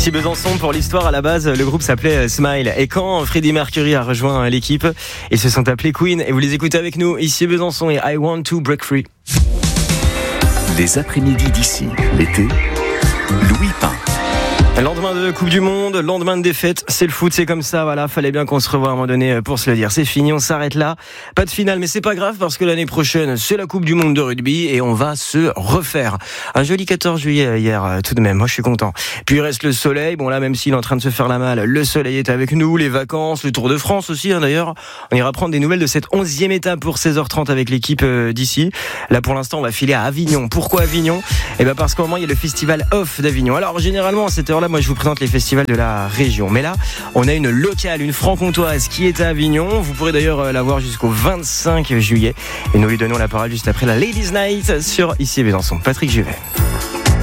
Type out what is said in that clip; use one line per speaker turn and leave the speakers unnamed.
Ici Besançon, pour l'histoire, à la base, le groupe s'appelait Smile. Et quand Freddie Mercury a rejoint l'équipe, ils se sont appelés Queen. Et vous les écoutez avec nous, ici Besançon et I Want to Break Free.
Les après-midi d'ici, l'été, Louis Pain.
Lendemain de Coupe du Monde, lendemain de défaite, c'est le foot, c'est comme ça, voilà, fallait bien qu'on se revoie à un moment donné pour se le dire. C'est fini, on s'arrête là. Pas de finale, mais c'est pas grave parce que l'année prochaine, c'est la Coupe du Monde de rugby et on va se refaire. Un joli 14 juillet hier, tout de même, moi je suis content. Puis il reste le soleil, bon là, même s'il est en train de se faire la malle, le soleil est avec nous, les vacances, le Tour de France aussi, d'ailleurs. On ira prendre des nouvelles de cette 11e étape pour 16h30 avec l'équipe d'ici. Là, pour l'instant, on va filer à Avignon. Pourquoi Avignon ? Eh ben parce qu'au moment, il y a le festival Off d'Avignon. Alors, généralement, à cette heure-là, moi je vous présente les festivals de la région, mais là on a une locale, une franc-comtoise qui est à Avignon. Vous pourrez d'ailleurs la voir jusqu'au 25 juillet et nous lui donnons la parole juste après la Ladies Night sur ici Besançon. Patrick Juvet.